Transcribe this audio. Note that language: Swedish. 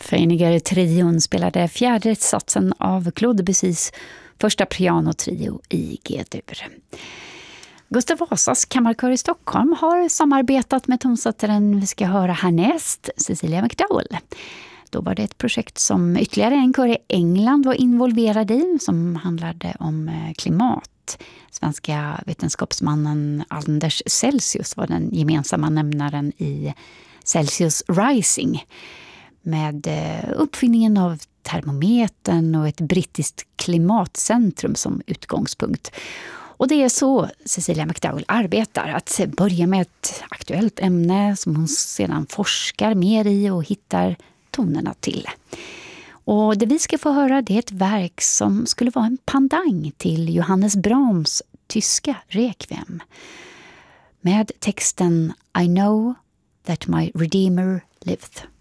Feinigare trion spelade fjärde satsen av Claude Debussys första pianotrio i G-dur. Gustav Vasas kammarkör i Stockholm har samarbetat med tonsättaren vi ska höra härnäst, Cecilia McDowell. Då var det ett projekt som ytterligare en kör i England var involverad i, som handlade om klimat. Svenska vetenskapsmannen Anders Celsius var den gemensamma nämnaren i Celsius Rising, med uppfinningen av termometern och ett brittiskt klimatcentrum som utgångspunkt. Och det är så Cecilia McDowell arbetar, att börja med ett aktuellt ämne som hon sedan forskar mer i och hittar tonerna till. Och det vi ska få höra, det är ett verk som skulle vara en pandang till Johannes Brahms tyska Requiem, med texten I know that my Redeemer liveth.